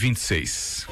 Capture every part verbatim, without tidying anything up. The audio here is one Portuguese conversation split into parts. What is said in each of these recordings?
vinte e seis.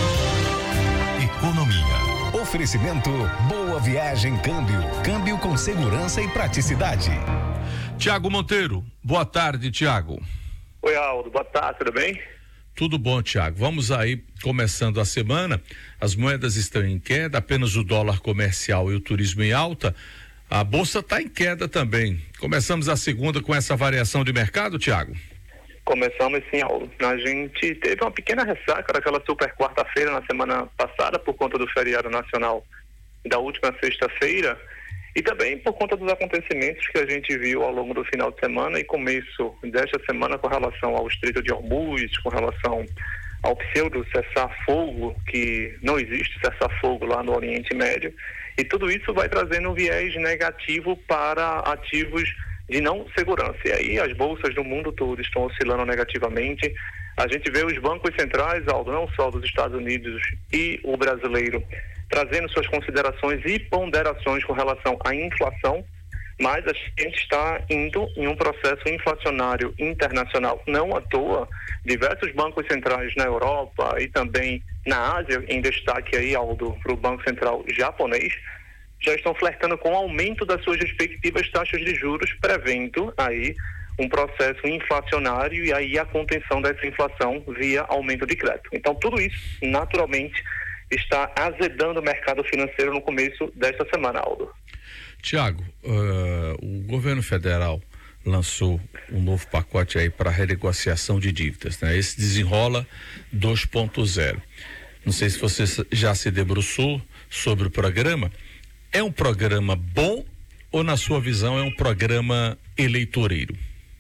Economia. Oferecimento Boa Viagem Câmbio. Câmbio com segurança e praticidade. Tiago Monteiro, boa tarde, Tiago. Oi, Aldo, boa tarde, tudo bem? Tudo bom, Tiago. Vamos aí, começando a semana, as moedas estão em queda, apenas o dólar comercial e o turismo em alta. A bolsa está em queda também. Começamos a segunda com essa variação de mercado, Tiago? Começamos sim, Aldo. A gente teve uma pequena ressaca daquela super quarta-feira na semana passada por conta do feriado nacional da última sexta-feira e também por conta dos acontecimentos que a gente viu ao longo do final de semana e começo desta semana com relação ao Estreito de Hormuz, com relação ao pseudo cessar-fogo, que não existe cessar-fogo lá no Oriente Médio, e tudo isso vai trazendo um viés negativo para ativos de não segurança. E aí as bolsas do mundo todo estão oscilando negativamente. A gente vê os bancos centrais, Aldo, não só dos Estados Unidos e o brasileiro, trazendo suas considerações e ponderações com relação à inflação, mas a gente está indo em um processo inflacionário internacional. Não à toa, diversos bancos centrais na Europa e também na Ásia, em destaque aí, Aldo, para o Banco Central japonês, já estão flertando com o aumento das suas respectivas taxas de juros, prevendo aí um processo inflacionário e aí a contenção dessa inflação via aumento de crédito. Então, tudo isso, naturalmente, está azedando o mercado financeiro no começo desta semana, Aldo. Tiago, uh, o governo federal lançou um novo pacote aí para renegociação de dívidas, né? Esse Desenrola dois ponto zero. Não sei se você já se debruçou sobre o programa. É um programa bom ou, na sua visão, é um programa eleitoreiro?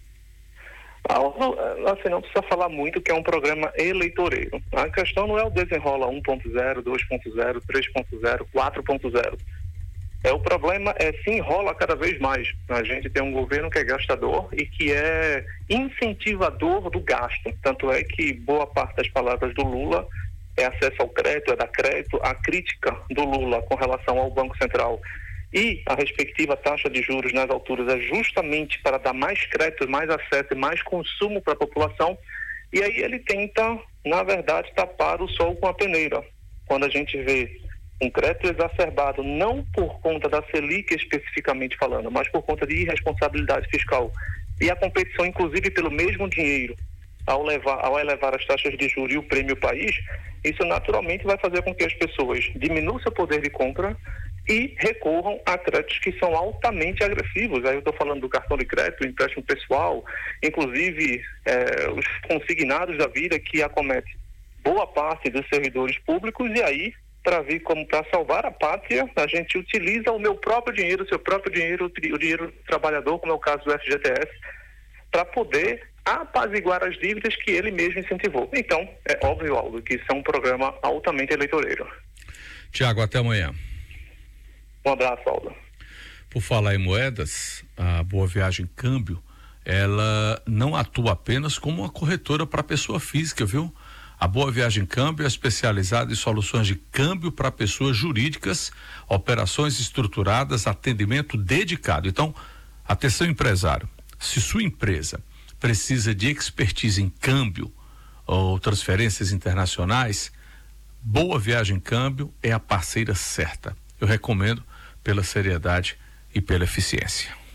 Assim, não precisa falar muito que é um programa eleitoreiro. A questão não é o Desenrola um ponto zero, dois ponto zero, três ponto zero, quatro ponto zero. É, o problema é se enrola cada vez mais. A gente tem um governo que é gastador e que é incentivador do gasto. Tanto é que boa parte das palavras do Lula é acesso ao crédito, é dar crédito. A crítica do Lula com relação ao Banco Central e a respectiva taxa de juros nas alturas é justamente para dar mais crédito, mais acesso e mais consumo para a população. E aí ele tenta, na verdade, tapar o sol com a peneira. Quando a gente vê um crédito exacerbado, não por conta da Selic especificamente falando, mas por conta de irresponsabilidade fiscal e a competição, inclusive, pelo mesmo dinheiro, ao, levar, ao elevar as taxas de juros e o prêmio país, isso naturalmente vai fazer com que as pessoas diminuam seu poder de compra e recorram a créditos que são altamente agressivos. Aí eu estou falando do cartão de crédito, empréstimo pessoal, inclusive eh, os consignados da vida que acometem boa parte dos servidores públicos, e aí, para vir como para salvar a pátria, a gente utiliza o meu próprio dinheiro, o seu próprio dinheiro, o dinheiro do trabalhador, como é o caso do F G T S, para poder apaziguar as dívidas que ele mesmo incentivou. Então, é óbvio, Aldo, que isso é um programa altamente eleitoreiro. Tiago, até amanhã. Um abraço, Aldo. Por falar em moedas, a Boa Viagem Câmbio, ela não atua apenas como uma corretora para pessoa física, viu? A Boa Viagem Câmbio é especializada em soluções de câmbio para pessoas jurídicas, operações estruturadas, atendimento dedicado. Então, atenção, empresário, se sua empresa precisa de expertise em câmbio ou transferências internacionais, Boa Viagem Câmbio é a parceira certa. Eu recomendo pela seriedade e pela eficiência.